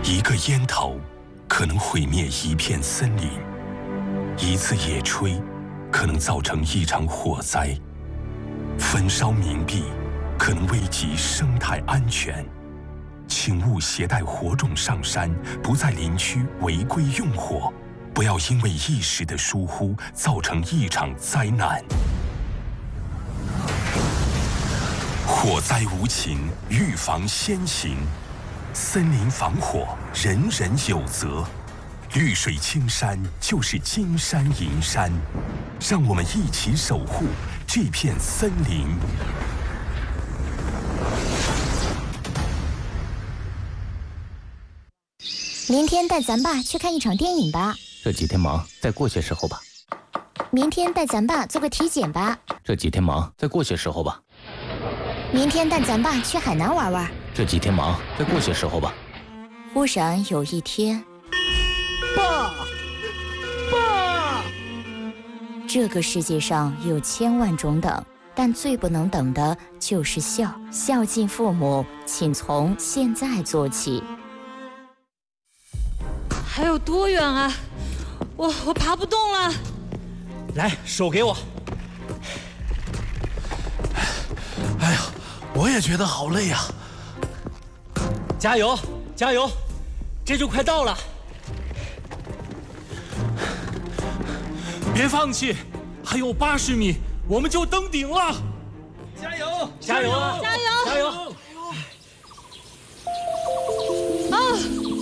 一个烟头可能毁灭一片森林，一次野炊可能造成一场火灾，焚烧冥币可能危及生态安全。请勿携带火种上山，不在林区违规用火，不要因为一时的疏忽造成一场灾难。火灾无情，预防先行。森林防火，人人有责。绿水青山就是金山银山，让我们一起守护这片森林。 明天带咱爸去看一场电影吧。 这几天忙，再过些时候吧。 明天带咱爸做个体检吧。 这几天忙，再过些时候吧。 明天带咱爸去海南玩玩。 这几天忙，再过些时候吧。 忽然有一天， 爸， 这个世界上有千万种等，但最不能等的就是孝。孝敬父母，请从现在做起。 还有多远啊？我爬不动了。 来，手给我。哎呀，我也觉得好累呀。加油，加油，这就快到了。别放弃，还有80米，我们就登顶了。加油，加油， 加油， 加油！